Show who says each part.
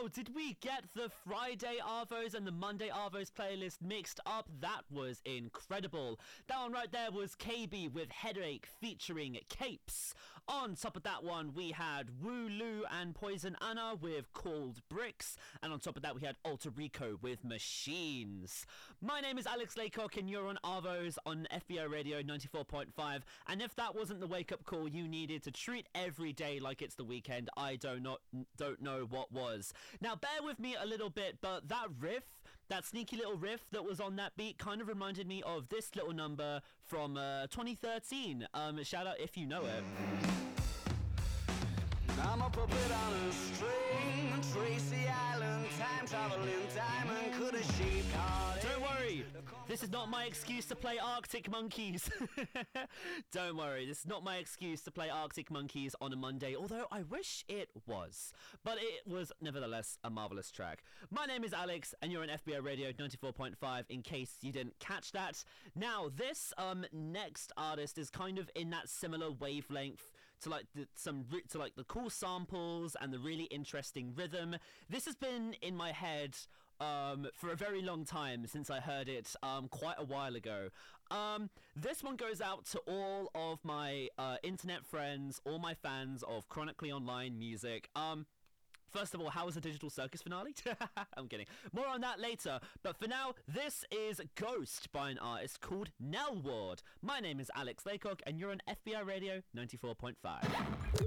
Speaker 1: did we get the Friday Arvos and the Monday Arvos playlist mixed up? That was incredible. That one right there was KB with Headache featuring Capes. On top of that one, we had Wooloo and Poison Anna with Cold Bricks. And on top of that, we had Alter Rico with Machines. My name is Alex Laycock and you're on Arvos on FBO Radio 94.5. And if that wasn't the wake-up call you needed to treat every day like it's the weekend, I don't know what was. Now, bear with me a little bit, but that riff, that sneaky little riff that was on that beat kind of reminded me of this little number from 2013. Shout out if you know it.
Speaker 2: I'm a puppet on a string, Tracy Island, time traveling diamond, could a sheep caught.
Speaker 1: Don't worry, this is not my excuse to play Arctic Monkeys. Don't worry, this is not my excuse to play Arctic Monkeys on a Monday, although I wish it was. But it was nevertheless a marvellous track. My name is Alex, and you're on FBO Radio 94.5, in case you didn't catch that. Now, this next artist is kind of in that similar wavelength to like the cool samples and the really interesting rhythm. This has been in my head for a very long time since I heard it quite a while ago. This one goes out to all of my internet friends, all my fans of Chronically Online music. First of all, how was the Digital Circus finale? I'm kidding. More on that later. But for now, this is Ghost by an artist called Nell Ward. My name is Alex Laycock, and you're on FBI Radio 94.5.